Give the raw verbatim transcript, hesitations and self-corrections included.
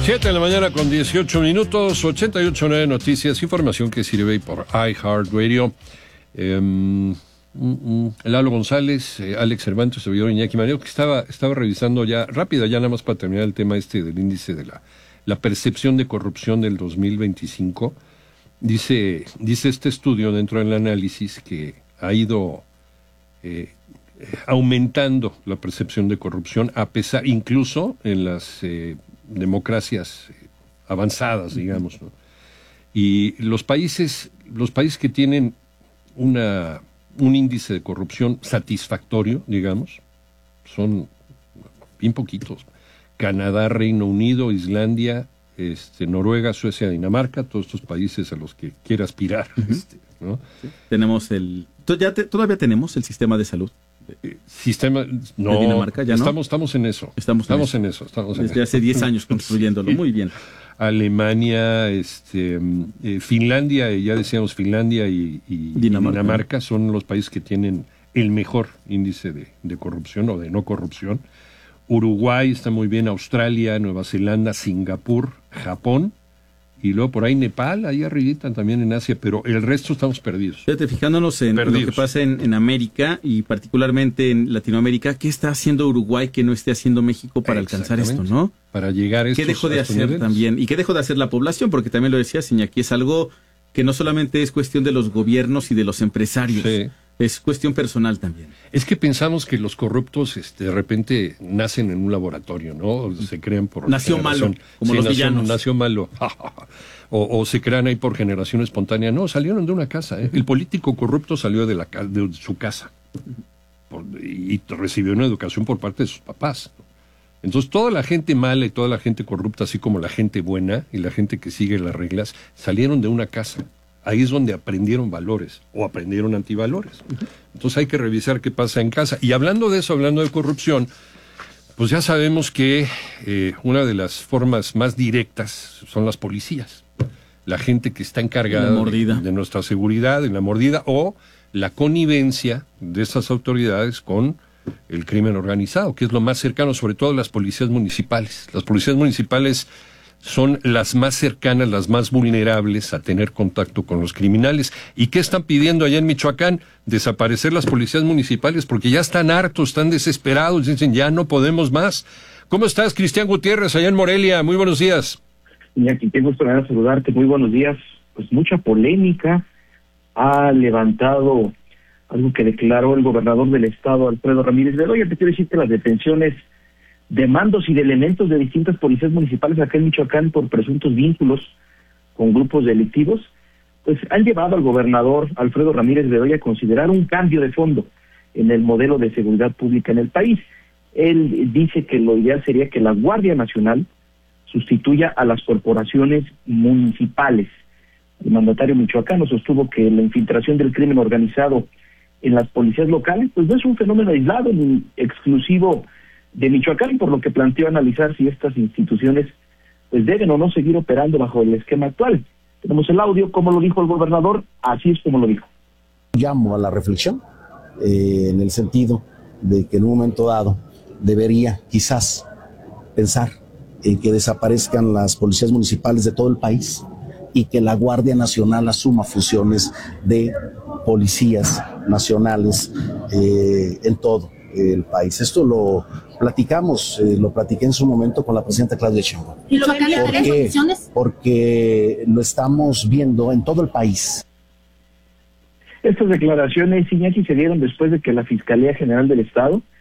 siete de la mañana con dieciocho minutos, ochenta y ocho punto nueve Noticias, información que sirve por iHeartRadio. Eh, um, um, Lalo González, eh, Alex Cervantes, servidor Iñaki Manero, que estaba, estaba revisando ya, rápida, ya nada más para terminar el tema este del índice de la, la percepción de corrupción del dos mil veinticinco. Dice, dice este estudio dentro del análisis que ha ido eh, aumentando la percepción de corrupción, a pesar, incluso en las eh, democracias avanzadas, digamos, ¿no? Y los países, los países que tienen una, un índice de corrupción satisfactorio, digamos, son bien poquitos. Canadá, Reino Unido, Islandia, este, Noruega, Suecia, Dinamarca, todos estos países a los que quiere aspirar. Uh-huh. este, ¿no? Sí. Tenemos el, ya te, todavía tenemos el sistema de salud. Eh, sistema no, de Dinamarca, ya estamos, no. Estamos en eso. Estamos, estamos en en eso. eso. Estamos Desde en hace eso. diez años construyéndolo. Muy bien. Alemania, este, eh, Finlandia, ya decíamos Finlandia y, y Dinamarca. Dinamarca son los países que tienen el mejor índice de, de corrupción o de no corrupción. Uruguay está muy bien, Australia, Nueva Zelanda, Singapur, Japón, y luego por ahí Nepal, ahí arribita también en Asia, pero el resto estamos perdidos. Fíjate, fijándonos en perdidos. Lo que pasa en, en América y particularmente en Latinoamérica, ¿qué está haciendo Uruguay que no esté haciendo México para alcanzar esto, no? Para llegar a estos, ¿Qué dejó de hacer niveles? También? ¿Y qué dejó de hacer la población? Porque también lo decía Iñaki, es algo que no solamente es cuestión de los gobiernos y de los empresarios, sí. Es cuestión personal también. Es que pensamos que los corruptos este, de repente nacen en un laboratorio, ¿no? Se crean por Nació malo, como sí, los nació, villanos. Nació malo. o, o se crean ahí por generación espontánea. No, salieron de una casa. ¿eh? El político corrupto salió de, la, de su casa por, y recibió una educación por parte de sus papás. Entonces toda la gente mala y toda la gente corrupta, así como la gente buena y la gente que sigue las reglas, salieron de una casa. Ahí es donde aprendieron valores o aprendieron antivalores. Entonces hay que revisar qué pasa en casa. Y hablando de eso, hablando de corrupción, pues ya sabemos que eh, una de las formas más directas son las policías. La gente que está encargada de, de nuestra seguridad, en la mordida, o la connivencia de esas autoridades con el crimen organizado, que es lo más cercano, sobre todo las policías municipales. Las policías municipales son las más cercanas, las más vulnerables a tener contacto con los criminales. ¿Y qué están pidiendo allá en Michoacán? Desaparecer las policías municipales porque ya están hartos, están desesperados, dicen ya no podemos más. ¿Cómo estás, Cristian Gutiérrez, allá en Morelia? Muy buenos días. Iñaki, qué gusto me saludarte, muy buenos días. Pues mucha polémica ha levantado algo que declaró el gobernador del estado, Alfredo Ramírez Bedoya. Te quiero decir que las detenciones de mandos y de elementos de distintas policías municipales acá en Michoacán por presuntos vínculos con grupos delictivos, pues han llevado al gobernador Alfredo Ramírez Bedoya a considerar un cambio de fondo en el modelo de seguridad pública en el país. Él dice que lo ideal sería que la Guardia Nacional sustituya a las corporaciones municipales. El mandatario michoacano sostuvo que la infiltración del crimen organizado en las policías locales pues no es un fenómeno aislado ni exclusivo de Michoacán, por lo que planteó analizar si estas instituciones pues deben o no seguir operando bajo el esquema actual. Tenemos el audio, como lo dijo el gobernador, así es como lo dijo. Llamo a la reflexión eh, en el sentido de que en un momento dado debería quizás pensar en que desaparezcan las policías municipales de todo el país y que la Guardia Nacional asuma funciones de policías nacionales eh, en todo el país. Esto lo platicamos, eh, lo platiqué en su momento con la presidenta Claudia Sheinbaum. ¿Y lo que había tres opciones? Porque lo estamos viendo en todo el país. Estas declaraciones, Iñaki, se dieron después de que la Fiscalía General del Estado